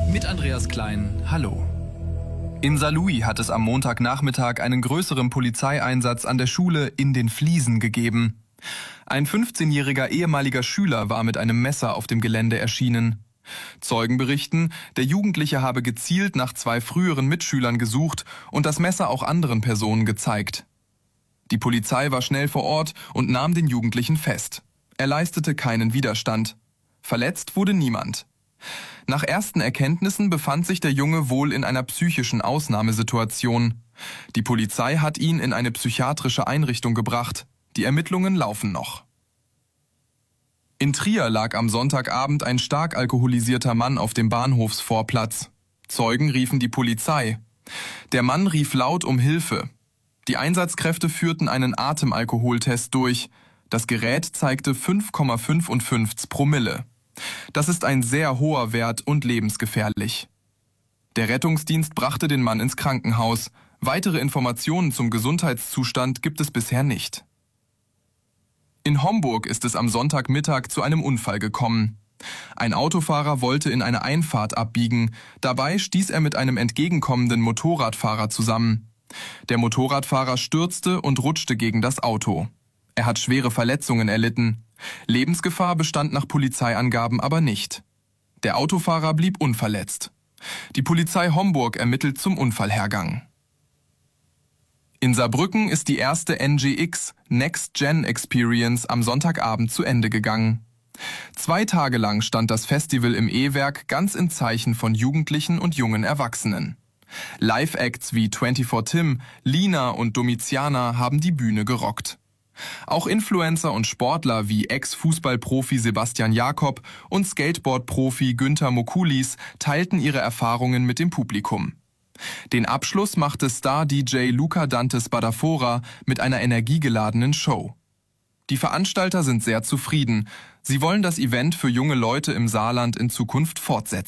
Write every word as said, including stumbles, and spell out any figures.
Mit Andreas Klein, hallo. In Saarlouis hat es am Montagnachmittag einen größeren Polizeieinsatz an der Schule In den Fliesen gegeben. Ein fünfzehnjähriger ehemaliger Schüler war mit einem Messer auf dem Gelände erschienen. Zeugen berichten, der Jugendliche habe gezielt nach zwei früheren Mitschülern gesucht und das Messer auch anderen Personen gezeigt. Die Polizei war schnell vor Ort und nahm den Jugendlichen fest. Er leistete keinen Widerstand. Verletzt wurde niemand. Nach ersten Erkenntnissen befand sich der Junge wohl in einer psychischen Ausnahmesituation. Die Polizei hat ihn in eine psychiatrische Einrichtung gebracht. Die Ermittlungen laufen noch. In Trier lag am Sonntagabend ein stark alkoholisierter Mann auf dem Bahnhofsvorplatz. Zeugen riefen die Polizei. Der Mann rief laut um Hilfe. Die Einsatzkräfte führten einen Atemalkoholtest durch. Das Gerät zeigte fünf Komma fünfundfünfzig Promille. Das ist ein sehr hoher Wert und lebensgefährlich. Der Rettungsdienst brachte den Mann ins Krankenhaus. Weitere Informationen zum Gesundheitszustand gibt es bisher nicht. In Homburg ist es am Sonntagmittag zu einem Unfall gekommen. Ein Autofahrer wollte in eine Einfahrt abbiegen. Dabei stieß er mit einem entgegenkommenden Motorradfahrer zusammen. Der Motorradfahrer stürzte und rutschte gegen das Auto. Er hat schwere Verletzungen erlitten. Lebensgefahr bestand nach Polizeiangaben aber nicht. Der Autofahrer blieb unverletzt. Die Polizei Homburg ermittelt zum Unfallhergang. In Saarbrücken ist die erste N G X Next Gen Experience am Sonntagabend zu Ende gegangen. Zwei Tage lang stand das Festival im E-Werk ganz im Zeichen von Jugendlichen und jungen Erwachsenen. Live-Acts wie vierundzwanzig Tim, Lina und Domiziana haben die Bühne gerockt. Auch Influencer und Sportler wie Ex-Fußballprofi Sebastian Jakob und Skateboard-Profi Günther Mokulis teilten ihre Erfahrungen mit dem Publikum. Den Abschluss machte Star-D J Luca Dante Spadafora mit einer energiegeladenen Show. Die Veranstalter sind sehr zufrieden. Sie wollen das Event für junge Leute im Saarland in Zukunft fortsetzen.